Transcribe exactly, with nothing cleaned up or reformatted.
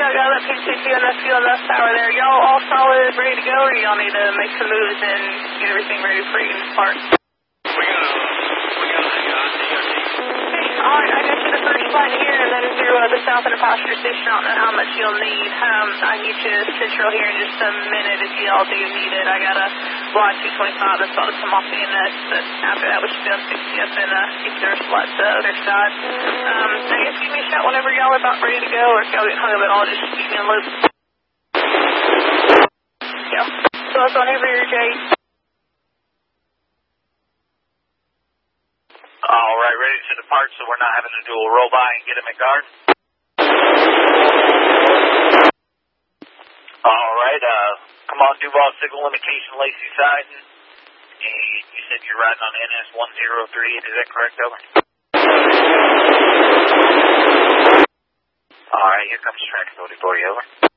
I got that P C T and that fuel and that power there. Y'all all solid, ready to go, or y'all need to make some moves and get everything ready for you to start? We got a, we got a hang on, D O T. Alright, I got you the first flight here, and then if you're uh, the south of the passenger station, I don't know how much you'll need. Um, I can get you central here in just a minute if y'all do need it. I got a Y two twenty-five that's about to come off the N S, but after that we should be able to fix you up and uh, keep the rest of the other side. Um, I guess give me a shot whenever y'all are about ready to go, or if y'all get hung up at all, just keep me in the loop. Yeah. So what's on over here, Jay? All right, ready to depart, so we're not having to do a roll by and get him at guard. All right, uh, come on, Duval, signal indication, Lacey Sidon. And you said you're riding on N S one zero three eight, is that correct, over? All right, here comes track authority for you, over.